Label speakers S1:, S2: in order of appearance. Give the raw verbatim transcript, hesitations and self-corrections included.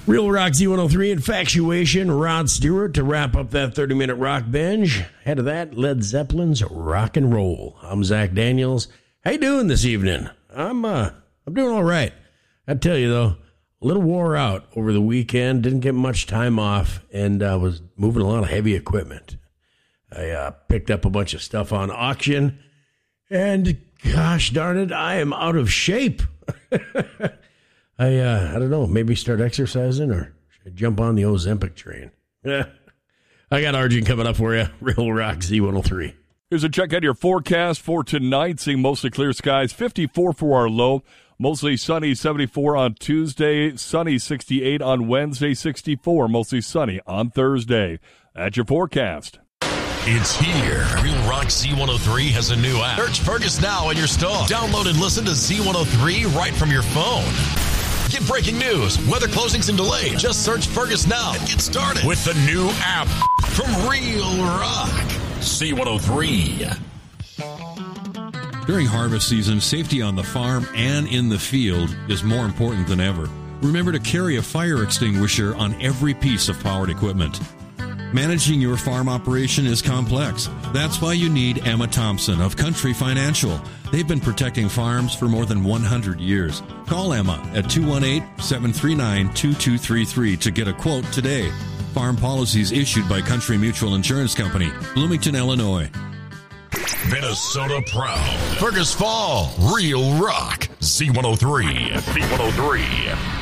S1: Real Rock Z one oh three, Infatuation, Rod Stewart to wrap up that thirty-minute rock binge. Ahead of that, Led Zeppelin's Rock and Roll. I'm Zach Daniels. How you doing this evening? I'm uh, I'm doing all right. I tell you, though, a little wore out over the weekend. Didn't get much time off and uh, was moving a lot of heavy equipment. I uh, picked up a bunch of stuff on auction, and gosh darn it, I am out of shape. I uh, I don't know, maybe start exercising or should I jump on the Ozempic train? Yeah. I got Arjun coming up for you. Real Rock Z one oh three.
S2: Here's a check out your forecast for tonight. Seeing mostly clear skies, fifty-four for our low. Mostly sunny, seventy-four on Tuesday. Sunny, sixty-eight on Wednesday. sixty-four, mostly sunny on Thursday. That's your forecast.
S3: It's here. Real Rock Z one oh three has a new app. Search Fergus now in your store. Download and listen to Z one oh three right from your phone. Get breaking news, weather closings, and delays. Just search Fergus now and get started with the new app from Real Rock Z one oh three.
S4: During harvest season, safety on the farm and in the field is more important than ever. Remember to carry a fire extinguisher on every piece of powered equipment. Managing your farm operation is complex. That's why you need Emma Thompson of Country Financial. They've been protecting farms for more than one hundred years. Call Emma at two one eight, seven three nine, two two three three to get a quote today. Farm policies issued by Country Mutual Insurance Company, Bloomington, Illinois.
S3: Minnesota proud. Fergus Fall, Real Rock Z one oh three. Z one oh three.